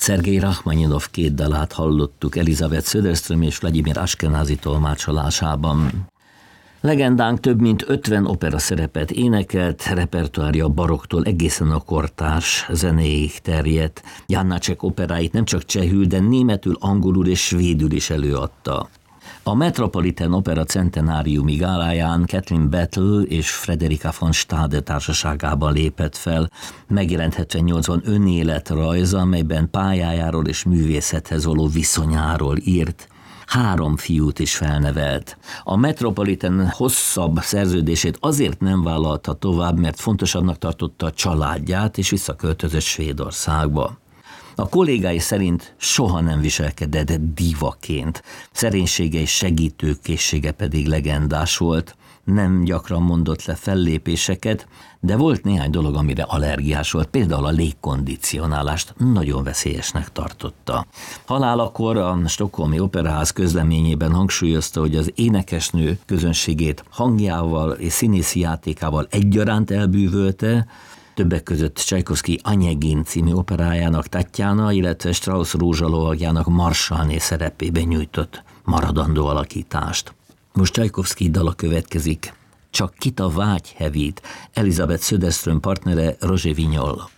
Szergej Rachmaninov két dalát hallottuk Elizabeth Söderström és Vladimir Ashkenazi tolmácsolásában. Legendánk több mint 50 opera szerepet énekelt, repertoárja barokktól egészen a kortárs zenéig terjedt. Janácsek operáit nem csak csehül, de németül, angolul és svédül is előadta. A Metropolitan Opera centenáriumi gáláján Kathleen Battle és Frederica von Stade társaságában lépett fel. Megjelent 78-ban önéletrajza, amelyben pályájáról és művészethez való viszonyáról írt. 3 fiút is felnevelt. A Metropolitan hosszabb szerződését azért nem vállalta tovább, mert fontosabbnak tartotta a családját, és visszaköltözött Svédországba. A kollégái szerint soha nem viselkedett divaként, szerénysége és segítőkészsége pedig legendás volt. Nem gyakran mondott le fellépéseket, de volt néhány dolog, amire allergiás volt, például a légkondicionálást nagyon veszélyesnek tartotta. Halálakor a Stockholmi Operaház közleményében hangsúlyozta, hogy az énekesnő közönségét hangjával és színészi játékával egyaránt elbűvölte, többek között Csajkovszky Anyegin című operájának Tatjana, illetve Strauss rózsalovagjának Marsalné szerepében nyújtott maradandó alakítást. Most Csajkovszky dala következik. Csak kit a vágy hevít, Elizabeth Söderström partnere Roger Vignol.